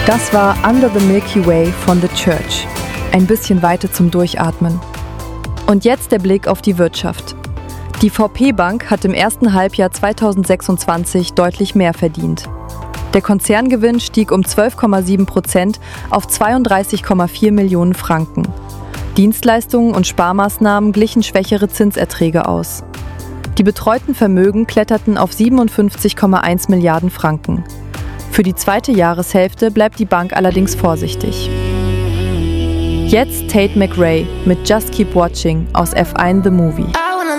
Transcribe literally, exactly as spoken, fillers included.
Das war Under the Milky Way von The Church. Ein bisschen Weite zum Durchatmen. Und jetzt der Blick auf die Wirtschaft. Die V P-Bank hat im ersten Halbjahr zweitausendsechsundzwanzig deutlich mehr verdient. Der Konzerngewinn stieg um zwölf Komma sieben Prozent auf zweiunddreißig Komma vier Millionen Franken. Dienstleistungen und Sparmaßnahmen glichen schwächere Zinserträge aus. Die betreuten Vermögen kletterten auf siebenundfünfzig Komma eins Milliarden Franken. Für die zweite Jahreshälfte bleibt die Bank allerdings vorsichtig. Jetzt Tate McRae mit Just Keep Watching aus F eins The Movie.